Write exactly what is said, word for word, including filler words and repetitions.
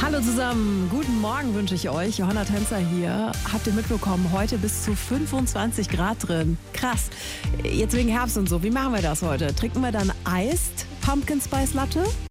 Hallo zusammen, guten Morgen wünsche ich euch. Johanna Tänzer hier. Habt ihr mitbekommen, heute bis zu fünfundzwanzig Grad drin. Krass. Jetzt wegen Herbst und so. Wie machen wir das heute? Trinken wir dann Iced Pumpkin Spice Latte